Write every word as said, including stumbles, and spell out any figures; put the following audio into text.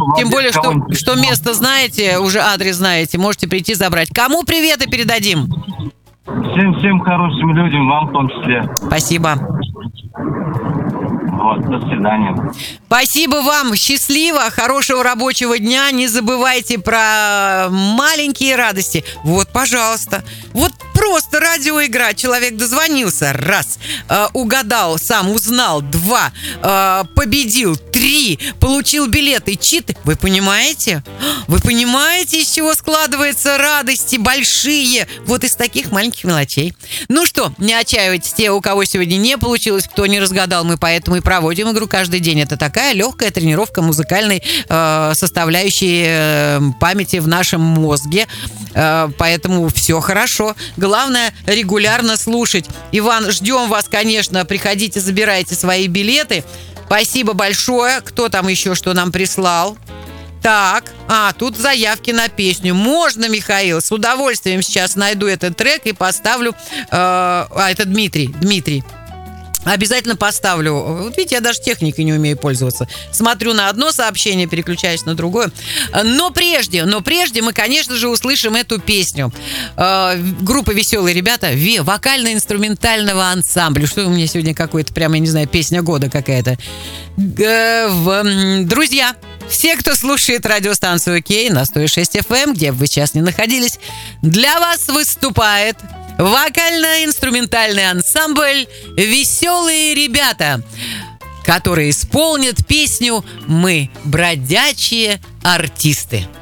Тем более, что, что место знаете, уже адрес знаете, можете прийти забрать. Кому приветы передадим? Всем-всем хорошим людям, вам в том числе. Спасибо. Вот, до свидания. Спасибо вам, счастливо, хорошего рабочего дня, не забывайте про маленькие радости. Вот, пожалуйста, вот просто радиоигра, человек дозвонился, раз, э, угадал, сам узнал, два, э, победил, три, получил билеты, читы. Вы понимаете? Вы понимаете, из чего складываются радости большие? Вот из таких маленьких мелочей. Ну что, не отчаивайтесь те, у кого сегодня не получилось, кто не разгадал, мы поэтому и проводим игру каждый день. Это такая легкая тренировка музыкальной э, составляющей э, памяти в нашем мозге. Э, поэтому все хорошо. Главное, регулярно слушать. Иван, ждем вас, конечно. Приходите, забирайте свои билеты. Спасибо большое. Кто там еще что нам прислал? Так, а, тут заявки на песню. Можно, Михаил? С удовольствием сейчас найду этот трек и поставлю. Э, а, это Дмитрий. Дмитрий. Обязательно поставлю. Вот видите, я даже техникой не умею пользоваться. Смотрю на одно сообщение, переключаюсь на другое. Но прежде, но прежде мы, конечно же, услышим эту песню. Э, группа «Веселые ребята», вокально-инструментального ансамбля. Что у меня сегодня какой-то, прямо, я не знаю, песня года какая-то. Э, в, друзья, все, кто слушает радиостанцию Кей на сто шесть эф эм, где бы вы сейчас ни находились, для вас выступает вокально-инструментальный ансамбль «Веселые ребята», которые исполнят песню «Мы бродячие артисты».